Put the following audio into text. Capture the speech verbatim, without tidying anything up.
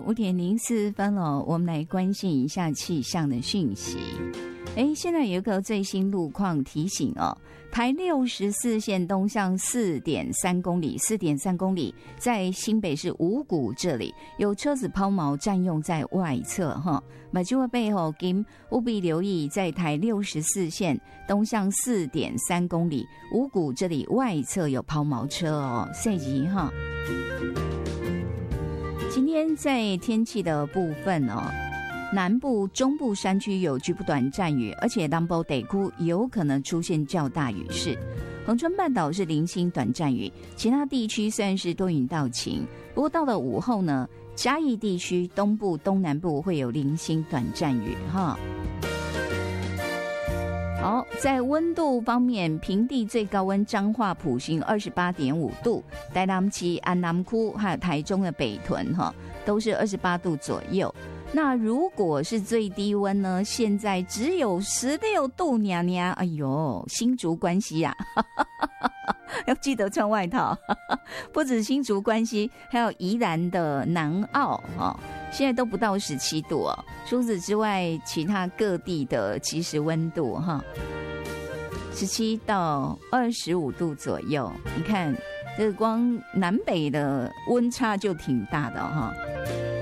五点零四分了，我们来关心一下气象的讯息。哎，现在有一个最新路况提醒哦，台六十四线东向四点三公里，四点三公里在新北市五股这里有车子抛锚占用在外侧哈，马就会背后给务必留意，在台六十四线东向四点三公里五股这里外侧有抛锚车哦，谢急哈。今天在天气的部分哦，南部、中部山区有局部短暂雨，而且南部地区有可能出现较大雨势。恒春半岛是零星短暂雨，其他地区虽然是多云到晴，不过到了午后呢，嘉义地区东部、东南部会有零星短暂雨哈。好，在温度方面，平地最高温彰化埔心二十八点五度，台南市安南区还有台中的北屯哈，都是二十八度左右。那如果是最低温呢？现在只有十六度，娘娘，哎呦，新竹关西呀、啊，要记得穿外套。不止新竹关西，还有宜兰的南澳哦，现在都不到十七度哦。除此之外，其他各地的即时温度哈，十七到二十五度左右。你看，这光南北的温差就挺大的哈、哦。